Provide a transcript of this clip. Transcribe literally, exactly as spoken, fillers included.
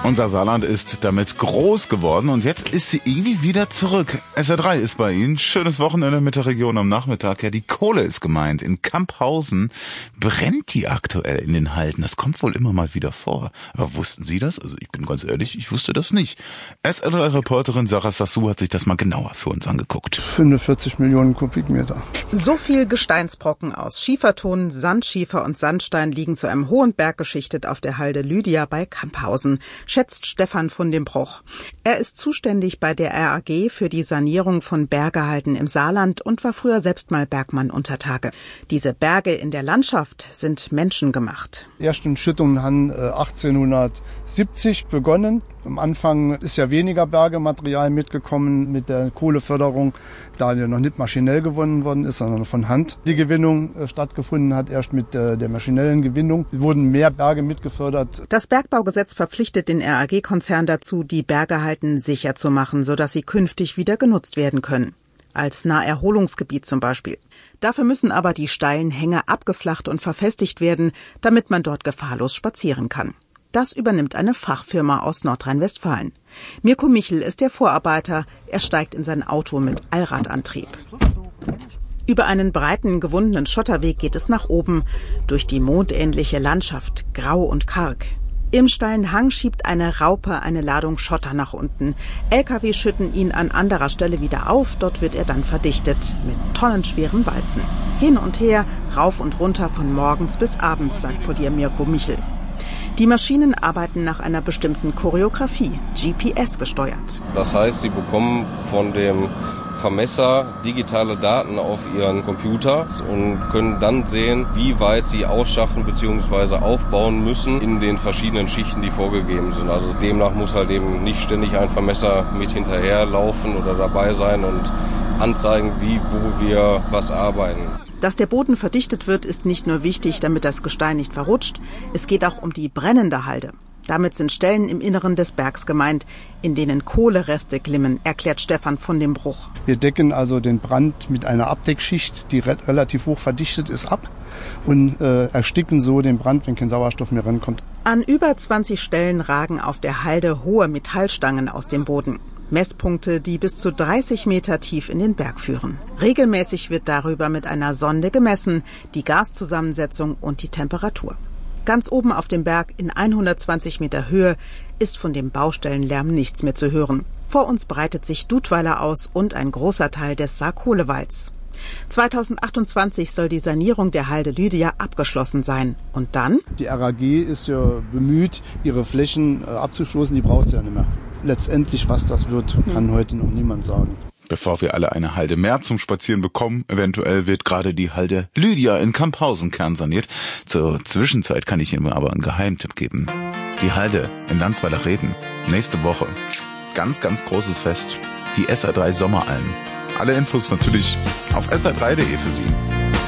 Unser Saarland ist damit groß geworden und jetzt ist sie irgendwie wieder zurück. S R drei ist bei Ihnen. Schönes Wochenende mit der Region am Nachmittag. Ja, die Kohle ist gemeint. In Camphausen brennt die aktuell in den Halden. Das kommt wohl immer mal wieder vor. Aber wussten Sie das? Also ich bin ganz ehrlich, ich wusste das nicht. S R drei-Reporterin Sarah Sassou hat sich das mal genauer für uns angeguckt. fünfundvierzig Millionen Kubikmeter. So viel Gesteinsbrocken aus Schieferton, Sandschiefer und Sandstein liegen zu einem hohen Berg geschichtet auf der Halde Lydia bei Camphausen, schätzt Stefan von dem Bruch. Er ist zuständig bei der R A G für die Sanierung von Bergehalden im Saarland und war früher selbst mal Bergmann unter Tage. Diese Berge in der Landschaft sind menschengemacht. Die ersten Schüttungen haben achtzehnhundertsiebzig begonnen. Am Anfang ist ja weniger Bergematerial mitgekommen mit der Kohleförderung, da die noch nicht maschinell gewonnen worden ist, sondern von Hand. Die Gewinnung äh, stattgefunden hat erst mit äh, der maschinellen Gewinnung. Es wurden mehr Berge mitgefördert. Das Bergbaugesetz verpflichtet den R A G-Konzern dazu, die Bergehalden sicher zu machen, sodass sie künftig wieder genutzt werden können. Als Naherholungsgebiet zum Beispiel. Dafür müssen aber die steilen Hänge abgeflacht und verfestigt werden, damit man dort gefahrlos spazieren kann. Das übernimmt eine Fachfirma aus Nordrhein-Westfalen. Mirko Michel ist der Vorarbeiter. Er steigt in sein Auto mit Allradantrieb. Über einen breiten, gewundenen Schotterweg geht es nach oben, durch die mondähnliche Landschaft, grau und karg. Im steilen Hang schiebt eine Raupe eine Ladung Schotter nach unten. L K W schütten ihn an anderer Stelle wieder auf, dort wird er dann verdichtet mit tonnenschweren Walzen. Hin und her, rauf und runter von morgens bis abends, sagt Polier Mirko Michel. Die Maschinen arbeiten nach einer bestimmten Choreografie, G P S gesteuert. Das heißt, sie bekommen von dem Vermesser digitale Daten auf ihren Computer und können dann sehen, wie weit sie ausschaffen bzw. aufbauen müssen in den verschiedenen Schichten, die vorgegeben sind. Also demnach muss halt eben nicht ständig ein Vermesser mit hinterherlaufen oder dabei sein und anzeigen, wie, wo wir was arbeiten. Dass der Boden verdichtet wird, ist nicht nur wichtig, damit das Gestein nicht verrutscht. Es geht auch um die brennende Halde. Damit sind Stellen im Inneren des Bergs gemeint, in denen Kohlereste glimmen, erklärt Stefan von dem Bruch. Wir decken also den Brand mit einer Abdeckschicht, die re- relativ hoch verdichtet ist, ab und äh, ersticken so den Brand, wenn kein Sauerstoff mehr rankommt. An über zwanzig Stellen ragen auf der Halde hohe Metallstangen aus dem Boden. Messpunkte, die bis zu dreißig Meter tief in den Berg führen. Regelmäßig wird darüber mit einer Sonde gemessen, die Gaszusammensetzung und die Temperatur. Ganz oben auf dem Berg in hundertzwanzig Meter Höhe ist von dem Baustellenlärm nichts mehr zu hören. Vor uns breitet sich Dudweiler aus und ein großer Teil des Saarkohlewalds. zweitausendachtundzwanzig soll die Sanierung der Halde Lydia abgeschlossen sein. Und dann? Die R A G ist ja bemüht, ihre Flächen äh, abzustoßen, die braucht sie ja nicht mehr. Letztendlich, was das wird, kann heute noch niemand sagen. Bevor wir alle eine Halde mehr zum Spazieren bekommen, eventuell wird gerade die Halde Lydia in Camphausen kernsaniert. Zur Zwischenzeit kann ich Ihnen aber einen Geheimtipp geben. Die Halde in Landsweiler-Reden, nächste Woche. Ganz, ganz großes Fest. Die S R drei Sommeralm. Alle Infos natürlich auf S R drei punkt de für Sie.